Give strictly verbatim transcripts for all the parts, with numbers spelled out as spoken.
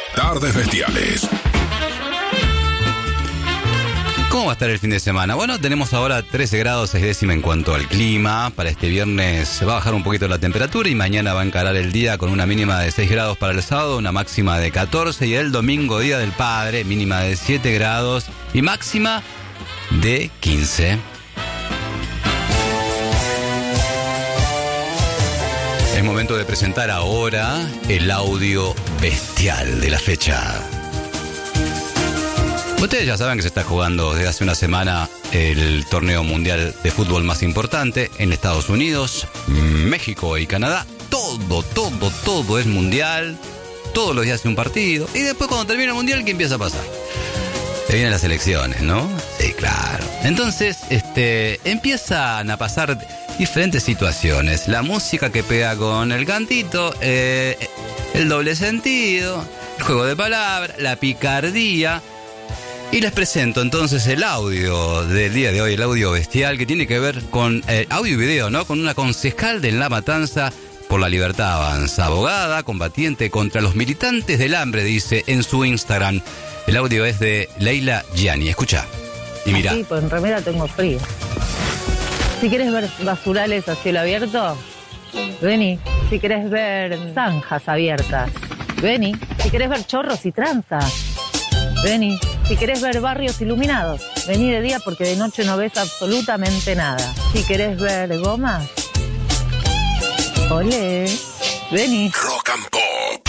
Tardes Bestiales. ¿Cómo va a estar el fin de semana? Bueno, tenemos ahora trece grados seis décimas en cuanto al clima. Para este viernes se va a bajar un poquito la temperatura y mañana va a encarar el día con una mínima de seis grados para el sábado, una máxima de catorce, y el domingo, Día del Padre, mínima de siete grados y máxima de quince. Es momento de presentar ahora el audio bestial de la fecha. Ustedes ya saben que se está jugando desde hace una semana el torneo mundial de fútbol más importante en Estados Unidos, México y Canadá. Todo, todo, todo es mundial. Todos los días hay un partido. Y después cuando termina el mundial, ¿qué empieza a pasar? Se vienen las elecciones, ¿no? Sí, claro. Entonces, este, empiezan a pasar diferentes situaciones. La música que pega con el cantito, eh, el doble sentido, el juego de palabras, la picardía. Y les presento entonces el audio del día de hoy, el audio bestial, que tiene que ver con eh, audio y video, ¿no? Con una concejal de La Matanza por la Libertad Avanza, abogada, combatiente contra los militantes del hambre, dice en su Instagram. El audio es de Leila Gianni. Escucha y mira. Sí, pues en remera tengo frío. Si quieres ver basurales a cielo abierto, vení. Si querés ver zanjas abiertas, vení. Si querés ver chorros y tranzas, vení. Si querés ver barrios iluminados, vení de día porque de noche no ves absolutamente nada. Si querés ver gomas, olé, vení. Rock and Pop.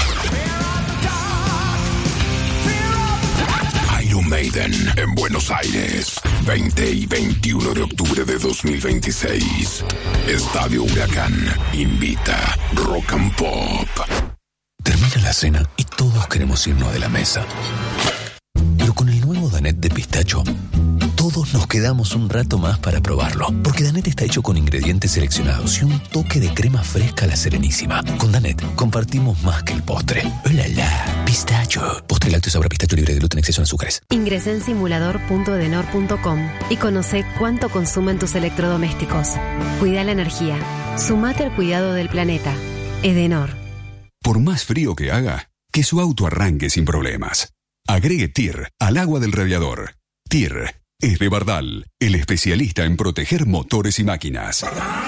Iron Maiden en Buenos Aires, veinte y veintiuno de octubre de dos mil veintiséis. Estadio Huracán invita Rock and Pop. Termina la cena y todos queremos irnos de la mesa. Pero con el nuevo Danette de pistacho, todos nos quedamos un rato más para probarlo. Porque Danette está hecho con ingredientes seleccionados y un toque de crema fresca a la Serenísima. Con Danette compartimos más que el postre. ¡Hola, la! Pistacho. Postre lácteo sabor a pistacho libre de gluten, exceso en azúcares. Ingresá en simulador punto edenor punto com y conoce cuánto consumen tus electrodomésticos. Cuida la energía. Sumate al cuidado del planeta. Edenor. Por más frío que haga, que su auto arranque sin problemas. Agregue T I R al agua del radiador. T I R es de Bardal, el especialista en proteger motores y máquinas.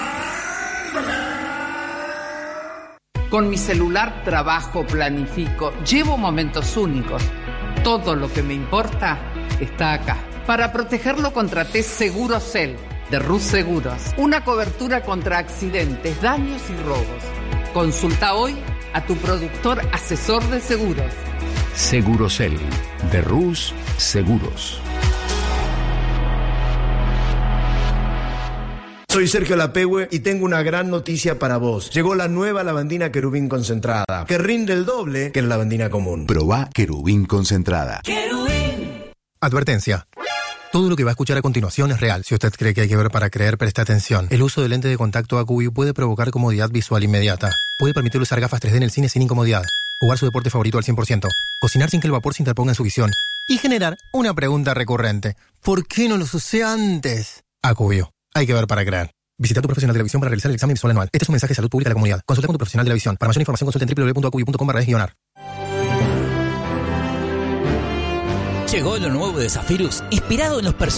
Con mi celular trabajo, planifico, llevo momentos únicos. Todo lo que me importa está acá. Para protegerlo contraté Segurocel de Rus Seguros. Una cobertura contra accidentes, daños y robos. Consulta hoy a tu productor asesor de seguros. Segurocel de Rus Seguros. Soy Sergio Lapehue y tengo una gran noticia para vos. Llegó la nueva lavandina Querubín concentrada, que rinde el doble que la lavandina común. Probá Querubín concentrada. ¡Querubín! Advertencia. Todo lo que va a escuchar a continuación es real. Si usted cree que hay que ver para creer, preste atención. El uso de lente de contacto A Q V puede provocar comodidad visual inmediata. Puede permitirle usar gafas tres D en el cine sin incomodidad. Jugar su deporte favorito al cien por ciento. Cocinar sin que el vapor se interponga en su visión. Y generar una pregunta recurrente. ¿Por qué no los usé antes? A Q V. Hay que ver para creer. Visita a tu profesional de la visión para realizar el examen visual anual. Este es un mensaje de salud pública a la comunidad. Consulta con tu profesional de la visión. Para mayor información consulta en doble u doble u doble u punto a q v punto com barra es guionar. Llegó lo nuevo de Zafirus, inspirado en los personajes